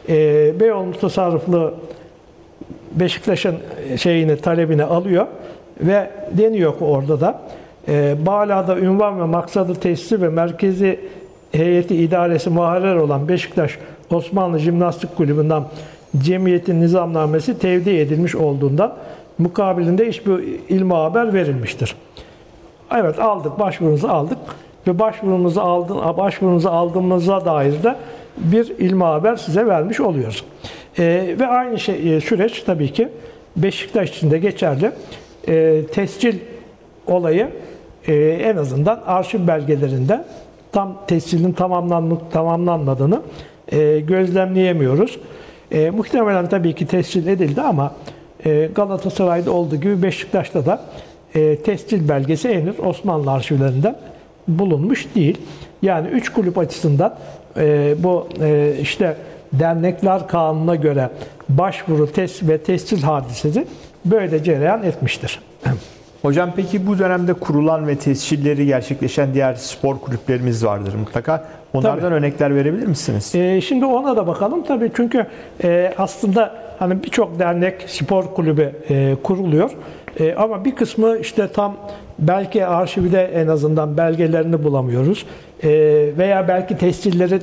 Beyoğlu Tasarruflu Beşiktaş'ın talebini alıyor ve deniyor ki orada da Bağla'da ünvan ve maksadı tesisi ve merkezi heyeti idaresi muharrer olan Beşiktaş Osmanlı Jimnastik Kulübü'nden cemiyetin nizamnamesi tevdi edilmiş olduğundan mukabilinde hiçbir ilmi haber verilmiştir. Evet, başvurumuzu aldık ve başvurumuzu aldığımıza dair de bir ilmi haber size vermiş oluyoruz. Ve aynı süreç tabii ki Beşiktaş için de geçerli. Tescil olayı en azından arşiv belgelerinde tam tescilin tamamlanmadığını gözlemleyemiyoruz. Muhtemelen tabii ki tescil edildi ama Galatasaray'da olduğu gibi Beşiktaş'ta da tescil belgesi henüz Osmanlı arşivlerinden bulunmuş değil. Yani 3 kulüp açısından bu Dernekler Kanunu'na göre başvuru ve tescil hadisesi böyle cereyan etmiştir. Hocam peki bu dönemde kurulan ve tescilleri gerçekleşen diğer spor kulüplerimiz vardır mutlaka. Onlardan tabii örnekler verebilir misiniz? Şimdi ona da bakalım tabii, çünkü aslında hani birçok dernek, spor kulübü kuruluyor. Ama bir kısmı tam belki arşivde en azından belgelerini bulamıyoruz. Veya belki tescilleri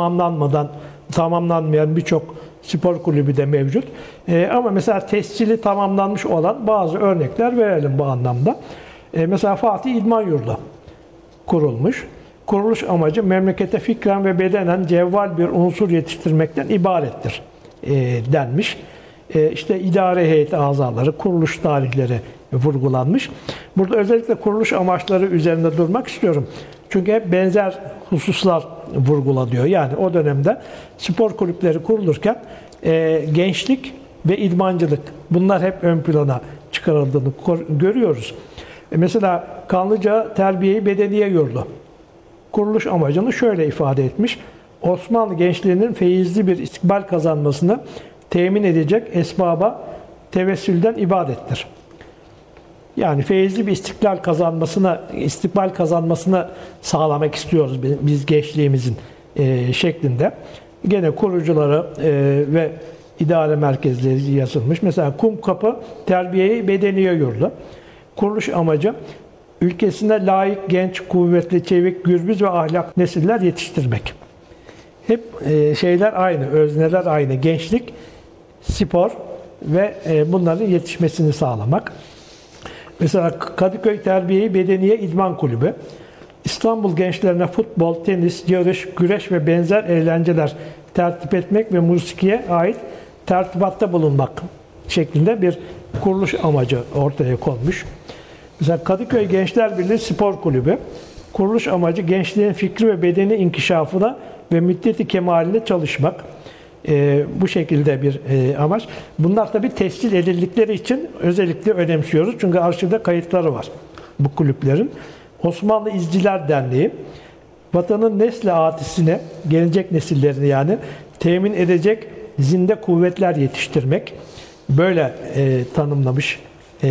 tamamlanmayan birçok spor kulübü de mevcut. Ama mesela tescili tamamlanmış olan bazı örnekler verelim bu anlamda. Mesela Fatih İdman Yurdu kurulmuş. Kuruluş amacı memlekete fikren ve bedenen cevval bir unsur yetiştirmekten ibarettir denmiş. İdare heyeti azaları, kuruluş tarihleri vurgulanmış. Burada özellikle kuruluş amaçları üzerinde durmak istiyorum. Çünkü hep benzer hususlar vurgulanıyor. Yani o dönemde spor kulüpleri kurulurken gençlik ve idmancılık, bunlar hep ön plana çıkarıldığını görüyoruz. Mesela Kanlıca Terbiye-i Bedeniye Yurdu kuruluş amacını şöyle ifade etmiş: Osmanlı gençliğinin feyizli bir istikbal kazanmasını temin edecek esbaba tevessülden ibarettir. Yani feyizli bir istikbal kazanmasını sağlamak istiyoruz biz gençliğimizin şeklinde. Gene kurucuları ve idare merkezleri yazılmış. Mesela Kumkapı Terbiye-i Bedeniye Yurdu. Kuruluş amacı ülkesinde layık, genç, kuvvetli, çevik, gürbüz ve ahlak nesiller yetiştirmek. Hep şeyler aynı, özneler aynı. Gençlik, spor ve bunların yetişmesini sağlamak. Mesela Kadıköy Terbiye-i Bedeniye İdman Kulübü, İstanbul gençlerine futbol, tenis, yarış, güreş ve benzer eğlenceler tertip etmek ve musikiye ait tertibatta bulunmak şeklinde bir kuruluş amacı ortaya konmuş. Mesela Kadıköy Gençler Birliği Spor Kulübü, kuruluş amacı gençliğin fikri ve bedeni inkişafına ve müddeti kemaline çalışmak. Bu şekilde bir amaç. Bunlar tabii tescil edildikleri için özellikle önemsiyoruz. Çünkü arşivde kayıtları var bu kulüplerin. Osmanlı İzciler Derneği, vatanın nesli atisine, gelecek nesillerini yani temin edecek zinde kuvvetler yetiştirmek. Böyle tanımlamış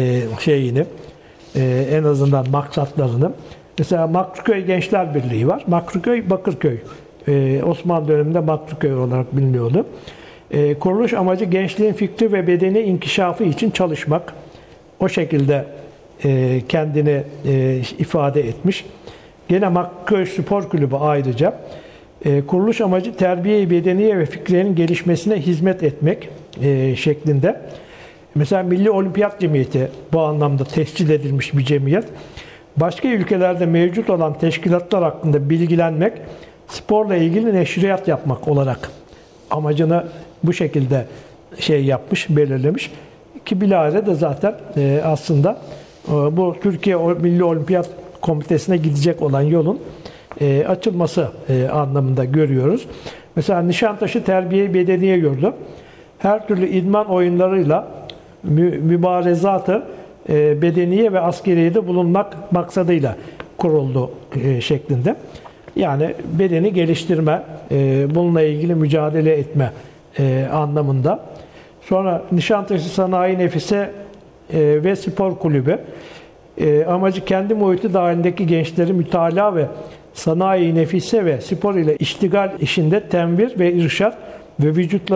en azından maksatlarını. Mesela Makruköy Gençler Birliği var. Makruköy, Bakırköy. Osmanlı döneminde Makruköy olarak biliniyordu. Kuruluş amacı gençliğin fikri ve bedeni inkişafı için çalışmak. O şekilde kendini ifade etmiş. Gene Makruköy Spor Kulübü ayrıca kuruluş amacı terbiye-i bedeniye ve fikriyenin gelişmesine hizmet etmek şeklinde. Mesela Milli Olimpiyat Cemiyeti bu anlamda tescil edilmiş bir cemiyet. Başka ülkelerde mevcut olan teşkilatlar hakkında bilgilenmek, sporla ilgili neşriyat yapmak olarak amacını bu şekilde belirlemiş. Ki bilahare de zaten aslında bu Türkiye Milli Olimpiyat Komitesi'ne gidecek olan yolun açılması anlamında görüyoruz. Mesela Nişantaşı Terbiye Bedeniye Yurdu, her türlü idman oyunlarıyla mübarezatı bedeniye ve askeriyede bulunmak maksadıyla kuruldu şeklinde. Yani bedeni geliştirme, bununla ilgili mücadele etme anlamında. Sonra Nişantaşı Sanayi Nefise ve Spor Kulübü, amacı kendi muhiti dahilindeki gençleri mütalaa ve sanayi nefise ve spor ile iştigal işinde tenvir ve irşad ve vücutları